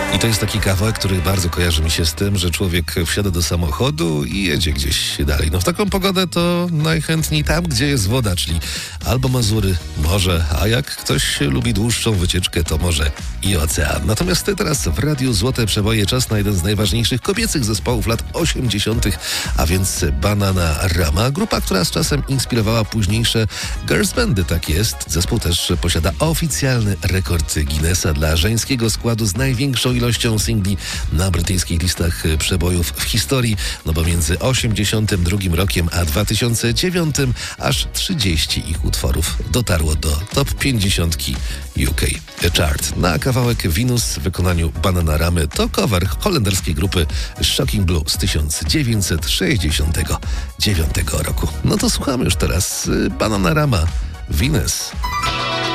I to jest taki kawałek, który bardzo kojarzy mi się z tym, że człowiek wsiada do samochodu i jedzie gdzieś dalej. No w taką pogodę to najchętniej tam, gdzie jest woda, czyli albo Mazury, morze, a jak ktoś lubi dłuższą wycieczkę, to może i ocean. Natomiast teraz w Radiu Złote Przeboje czas na jeden z najważniejszych kobiecych zespołów lat 80., a więc Bananarama. Grupa, która z czasem inspirowała późniejsze girls bandy, tak jest. Zespół też posiada oficjalny rekord Guinnessa dla żeńskiego składu z największą ilością singli na brytyjskich listach przebojów w historii, no bo między 82 rokiem a 2009 aż 30 ich utworów dotarło do top 50 UK Chart. Na kawałek Venus w wykonaniu Bananaramy to cover holenderskiej grupy Shocking Blue z 1969 roku. No to słuchamy już teraz Bananarama, Venus.